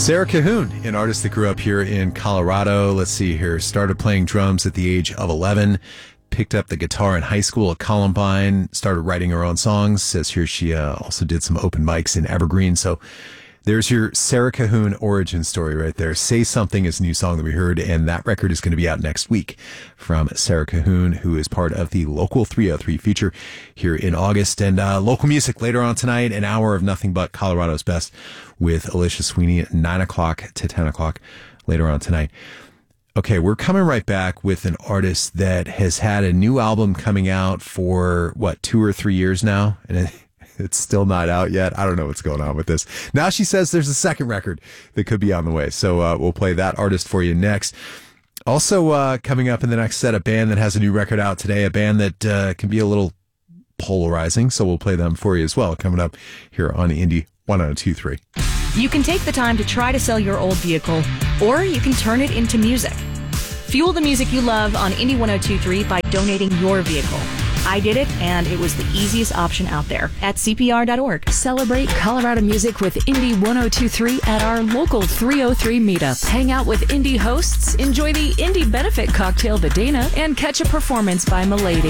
Sarah Cahoon, an artist that grew up here in Colorado. Let's see here. Started playing drums at the age of 11. Picked up the guitar in high school at Columbine. Started writing her own songs. Says here she also did some open mics in Evergreen. So there's your Sarah Cahoon origin story right there. Say Something is a new song that we heard, and that record is going to be out next week from Sarah Cahoon, who is part of the Local 303 feature here in August. And local music later on tonight, an hour of nothing but Colorado's best with Alicia Sweeney at 9 o'clock to 10 o'clock later on tonight. Okay, we're coming right back with an artist that has had a new album coming out for, 2 or 3 years now? And it's still not out yet. I don't know what's going on with this. Now she says there's a second record that could be on the way. So we'll play that artist for you next. Also coming up in the next set, a band that has a new record out today, a band that can be a little polarizing. So we'll play them for you as well coming up here on Indie 1023. You can take the time to try to sell your old vehicle, or you can turn it into music. Fuel the music you love on Indie 1023 by donating your vehicle. I did it, and it was the easiest option out there at CPR.org. Celebrate Colorado music with Indie 1023 at our Local 303 meetup. Hang out with indie hosts, enjoy the Indie Benefit Cocktail by Dana, and catch a performance by Milady.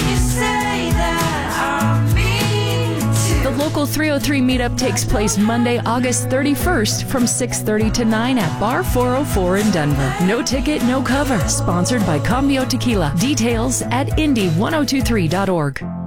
The Local 303 meetup takes place Monday, August 31st from 6:30 to 9 at Bar 404 in Denver. No ticket, no cover. Sponsored by Cambio Tequila. Details at indie1023.org.